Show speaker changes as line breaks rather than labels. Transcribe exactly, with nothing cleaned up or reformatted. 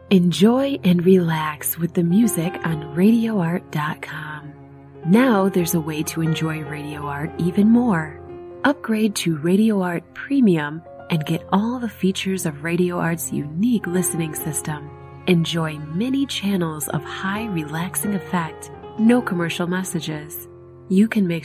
Enjoy and relax with the music on radio art dot com. Now there's a way to enjoy Radio Art even more. Upgrade to Radio Art Premium and get all the features of Radio Art's unique listening system. Enjoy many channels of high relaxing effect, no commercial messages. You can make